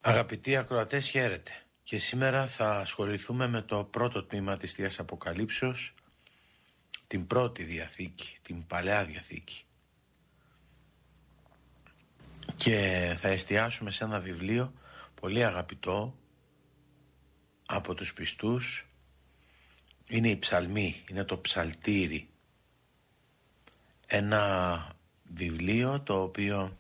Αγαπητοί ακροατές, χαίρετε. Και σήμερα θα ασχοληθούμε με το πρώτο τμήμα της Θείας Αποκαλύψεως, την πρώτη Διαθήκη, την Παλαιά Διαθήκη. Και θα εστιάσουμε σε ένα βιβλίο πολύ αγαπητό από τους πιστούς. Είναι οι Ψαλμοί, είναι το Ψαλτήρι. Ένα βιβλίο το οποίο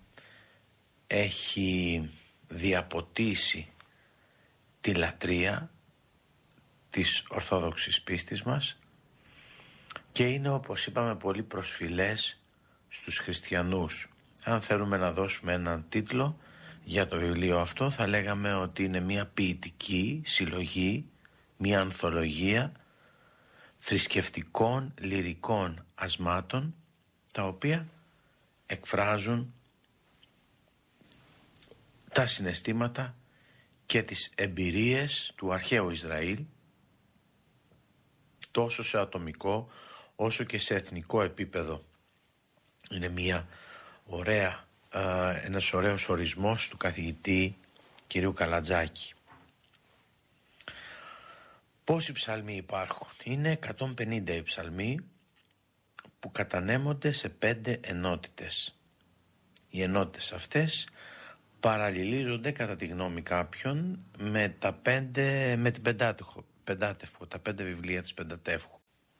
έχει διαποτίσει τη λατρεία της Ορθόδοξης πίστης μας και είναι, όπως είπαμε, πολύ προσφυλές στους χριστιανούς. Αν θέλουμε να δώσουμε έναν τίτλο για το βιβλίο αυτό, θα λέγαμε ότι είναι μια ποιητική συλλογή, μια ανθολογία θρησκευτικών λυρικών ασμάτων, τα οποία εκφράζουν τα συναισθήματα και τις εμπειρίες του αρχαίου Ισραήλ, τόσο σε ατομικό όσο και σε εθνικό επίπεδο. Είναι ένας ωραίος ορισμός του καθηγητή κυρίου Καλατζάκη. Πόσοι ψαλμοί υπάρχουν? Είναι 150 οι ψαλμοί που κατανέμονται σε 5 ενότητες. Οι ενότητες αυτές παραλληλίζονται, κατά τη γνώμη κάποιων, με την Πεντάτευκο, τα 5 βιβλία της Πεντατεύχου.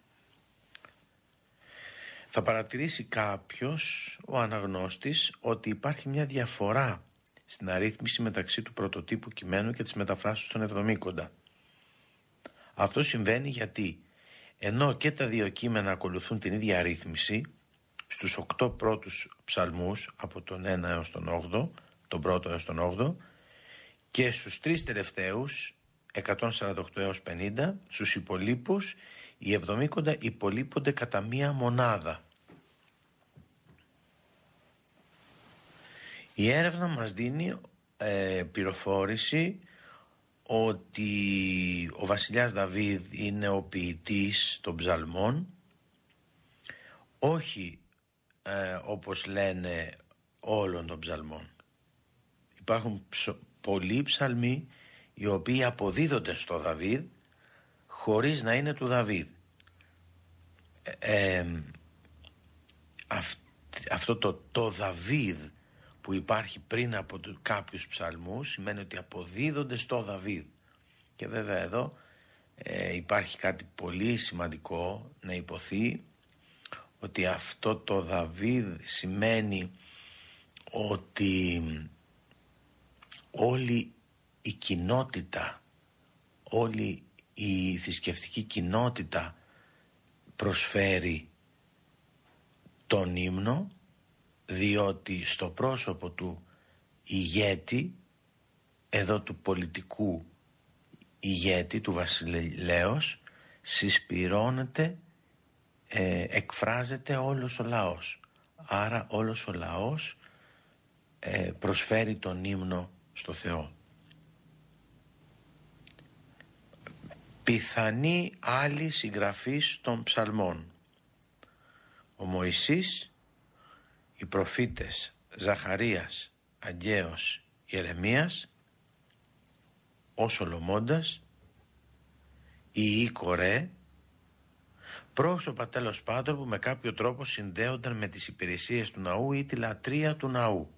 Θα παρατηρήσει κάποιος, ο αναγνώστης, ότι υπάρχει μια διαφορά στην αρρύθμιση μεταξύ του πρωτοτύπου κειμένου και της μεταφράσεως των Εβδομήκοντα. Αυτό συμβαίνει γιατί, ενώ και τα δύο κείμενα ακολουθούν την ίδια αρρύθμιση, στους 8 πρώτους ψαλμούς, από τον 1 έως τον 8, τον πρώτο έως τον 8, και στους 3 τελευταίους, 148 έως 50, στους υπολείπους, οι Εβδομήκοντα υπολείπονται κατά μία μονάδα. Η έρευνα μας δίνει πληροφόρηση ότι ο βασιλιάς Δαβίδ είναι ο ποιητής των ψαλμών, όχι όπως λένε όλων των ψαλμών. Υπάρχουν πολλοί ψαλμοί οι οποίοι αποδίδονται στο Δαβίδ χωρίς να είναι του Δαβίδ. Αυτό το Δαβίδ που υπάρχει πριν από κάποιους ψαλμούς σημαίνει ότι αποδίδονται στο Δαβίδ. Και βέβαια εδώ υπάρχει κάτι πολύ σημαντικό να υποθεί, ότι αυτό το Δαβίδ σημαίνει ότι όλη η κοινότητα, όλη η θρησκευτική κοινότητα προσφέρει τον ύμνο, διότι στο πρόσωπο του ηγέτη, εδώ του πολιτικού ηγέτη, του βασιλέως, συσπυρώνεται, εκφράζεται όλος ο λαός. Άρα όλος ο λαός προσφέρει τον ύμνο στο Θεό. Πιθανή άλλη συγγραφής των ψαλμών: ο Μωυσής, οι προφήτες Ζαχαρίας, Αγγαίος, Ιερεμίας, ο Σολομώντας, η Ιη Κορέ, πρόσωπα τέλος πάντων που με κάποιο τρόπο συνδέονταν με τις υπηρεσίες του ναού ή τη λατρεία του ναού.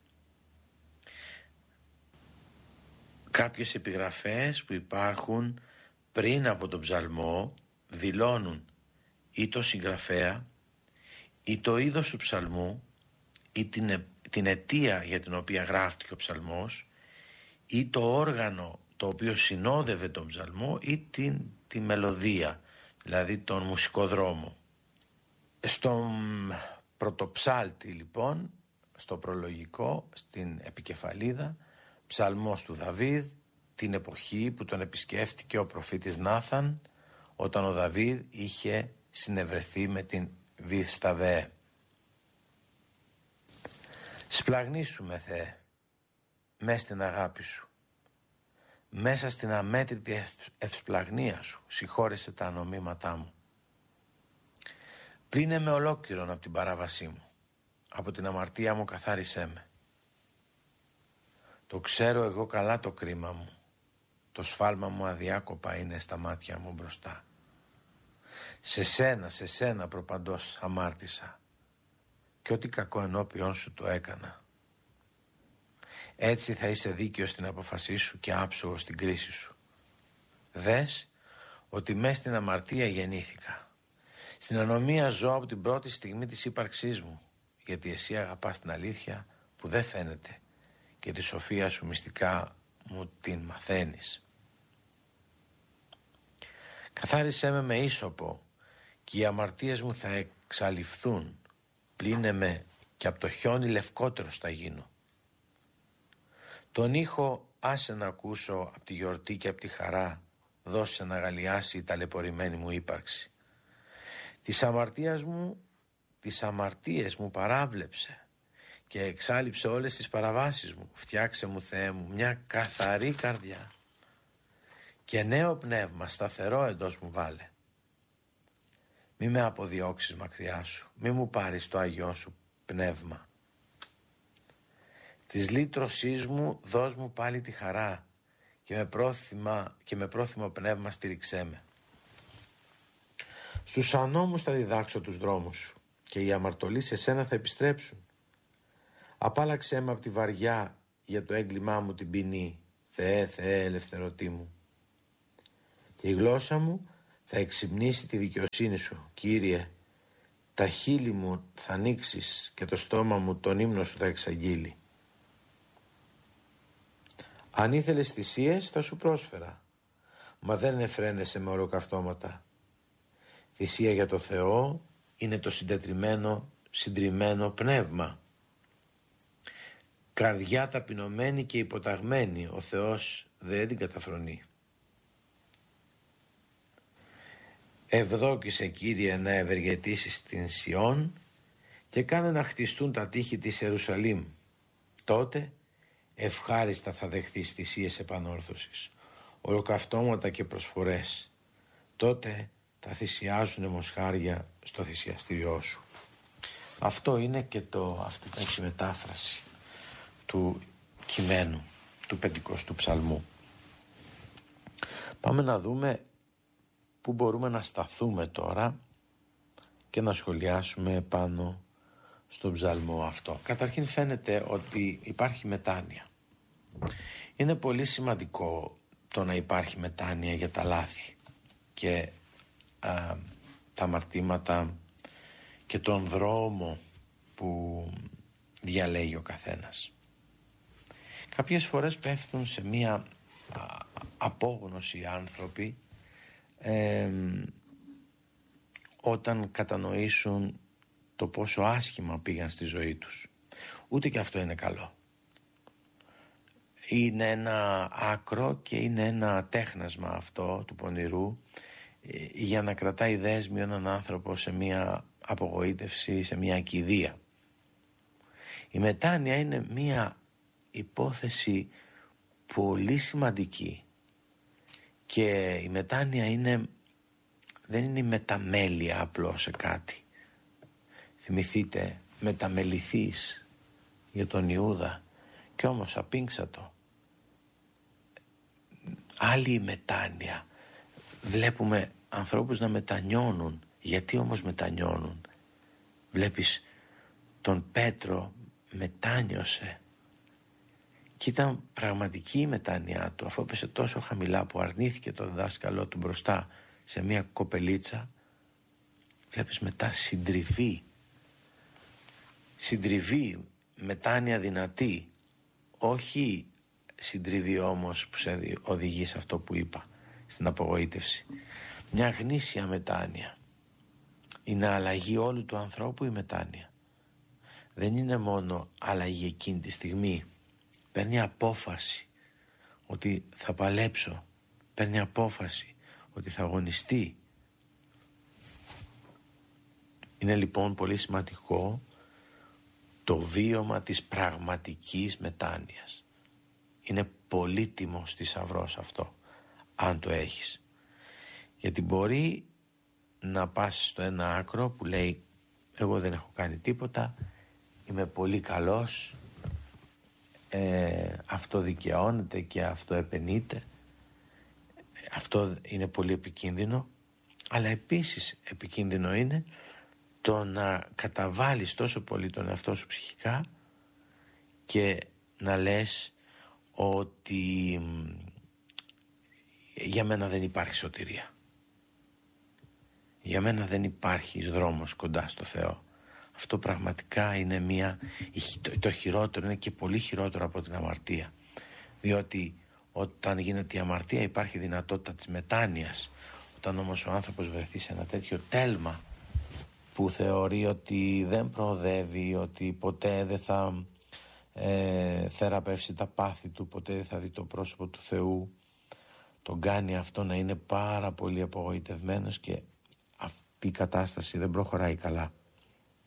Κάποιες επιγραφές που υπάρχουν πριν από τον ψαλμό δηλώνουν ή το συγγραφέα ή το είδος του ψαλμού ή την αιτία για την οποία γράφτηκε ο ψαλμός ή το όργανο το οποίο συνόδευε τον ψαλμό ή τη μελωδία, δηλαδή τον μουσικό δρόμο. Στον πρωτοψάλτη λοιπόν, στο προλογικό, στην επικεφαλίδα, ψαλμός του Δαβίδ, την εποχή που τον επισκέφτηκε ο προφήτης Νάθαν, όταν ο Δαβίδ είχε συνευρεθεί με την Βηθσταβέ. Σπλαγνίσουμε, Θεέ, μες στην αγάπη σου, μέσα στην αμέτρητη ευσπλαγνία σου, συγχώρεσε τα ανομήματά μου. Πλύνε με ολόκληρον από την παράβασή μου, από την αμαρτία μου καθάρισέ με. Το ξέρω εγώ καλά το κρίμα μου. Το σφάλμα μου αδιάκοπα είναι στα μάτια μου μπροστά. Σε σένα προπαντός αμάρτησα και ό,τι κακό ενώπιον σου το έκανα. Έτσι θα είσαι δίκαιος στην απόφασή σου και άψογος στην κρίση σου. Δες ότι μες στην αμαρτία γεννήθηκα. Στην ανομία ζω από την πρώτη στιγμή της ύπαρξής μου, γιατί εσύ αγαπάς την αλήθεια που δεν φαίνεται και τη σοφία σου μυστικά μου την μαθαίνεις. Καθάρισέ με ίσωπο και οι αμαρτίες μου θα εξαλειφθούν. Πλύνε με και από το χιόνι λευκότερος θα γίνω. Τον ήχο άσε να ακούσω από τη γιορτή και από τη χαρά, δώσε να γαλιάσει η ταλαιπωρημένη μου ύπαρξη. Τις αμαρτίες μου παράβλεψε και εξάλειψε όλες τις παραβάσεις μου. Φτιάξε μου, Θεέ μου, μια καθαρή καρδιά και νέο πνεύμα σταθερό εντός μου βάλε. Μη με αποδιώξεις μακριά σου, μη μου πάρεις το Άγιό σου πνεύμα. Της λύτρωσής μου δώσ' μου πάλι τη χαρά και με πρόθυμο πνεύμα στήριξέ με. Στους ανώμους θα διδάξω τους δρόμους σου και οι αμαρτωλοί σε σένα θα επιστρέψουν. Απάλαξέ με από τη βαριά για το έγκλημά μου την ποινή, Θεέ, Θεέ, ελευθερωτή μου. Και η γλώσσα μου θα εξυμνήσει τη δικαιοσύνη σου, Κύριε. Τα χείλη μου θα ανοίξεις και το στόμα μου τον ύμνο σου θα εξαγγείλει. Αν ήθελες θυσίες θα σου πρόσφερα, μα δεν εφραίνεσαι με ολοκαυτώματα. Θυσία για το Θεό είναι το συντριμμένο πνεύμα. Καρδιά ταπεινωμένη και υποταγμένη, ο Θεός δεν την καταφρονεί. Ευδόκησε, Κύριε, να ευεργετήσεις την Σιών και κάνε να χτιστούν τα τείχη της Ιερουσαλήμ. Τότε ευχάριστα θα δεχθείς θυσίες επανόρθωσης, ολοκαυτώματα και προσφορές. Τότε θα θυσιάζουν μοσχάρια στο θυσιαστήριό σου. Αυτό είναι και αυτή ήταν η μετάφραση του κειμένου του 50ου ψαλμού. Πάμε να δούμε πού μπορούμε να σταθούμε τώρα και να σχολιάσουμε πάνω στον ψαλμό αυτό. Καταρχήν φαίνεται ότι υπάρχει μετάνοια. Είναι πολύ σημαντικό το να υπάρχει μετάνοια για τα λάθη και τα αμαρτήματα και τον δρόμο που διαλέγει ο καθένας. Κάποιες φορές πέφτουν σε μία απόγνωση άνθρωποι όταν κατανοήσουν το πόσο άσχημα πήγαν στη ζωή τους. Ούτε και αυτό είναι καλό. Είναι ένα άκρο και είναι ένα τέχνασμα αυτό του πονηρού για να κρατάει δέσμιο έναν άνθρωπο σε μια απογοήτευση, σε μια ακηδεία. Η μετάνοια είναι μια υπόθεση πολύ σημαντική και η μετάνοια δεν είναι η μεταμέλεια απλώς σε κάτι. Θυμηθείτε, μεταμεληθείς για τον Ιούδα και όμως απίνξατο. Άλλη η μετάνοια. Βλέπουμε ανθρώπους να μετανιώνουν. Γιατί όμως μετανιώνουν? Βλέπεις τον Πέτρο μετάνιωσε και ήταν πραγματική η μετάνοια του, αφού έπεσε τόσο χαμηλά που αρνήθηκε το δάσκαλό του μπροστά σε μια κοπελίτσα. Βλέπεις μετά συντριβή, μετάνοια δυνατή, όχι συντριβή όμως που σε οδηγεί σε αυτό που είπα, στην απογοήτευση. Μια γνήσια μετάνοια. Είναι αλλαγή όλου του ανθρώπου η μετάνοια. Δεν είναι μόνο αλλαγή εκείνη τη στιγμή. Παίρνει απόφαση ότι θα παλέψω. Παίρνει απόφαση ότι θα αγωνιστεί. Είναι λοιπόν πολύ σημαντικό το βίωμα της πραγματικής μετάνοιας. Είναι πολύτιμος θησαυρός αυτό, αν το έχεις. Γιατί μπορεί να πας στο ένα άκρο που λέει εγώ δεν έχω κάνει τίποτα, είμαι πολύ καλός, αυτοδικαιώνεται και αυτοεπαινείται. Αυτό είναι πολύ επικίνδυνο. Αλλά επίσης επικίνδυνο είναι το να καταβάλεις τόσο πολύ τον εαυτό σου ψυχικά και να λες ότι για μένα δεν υπάρχει σωτηρία. Για μένα δεν υπάρχει δρόμος κοντά στο Θεό. Αυτό πραγματικά είναι το χειρότερο, είναι και πολύ χειρότερο από την αμαρτία. Διότι όταν γίνεται η αμαρτία υπάρχει δυνατότητα της μετάνοιας. Όταν όμως ο άνθρωπος βρεθεί σε ένα τέτοιο τέλμα που θεωρεί ότι δεν προοδεύει, ότι ποτέ δεν θα θεραπεύσει τα πάθη του, ποτέ δεν θα δει το πρόσωπο του Θεού, τον κάνει αυτό να είναι πάρα πολύ απογοητευμένος και αυτή η κατάσταση δεν προχωράει καλά.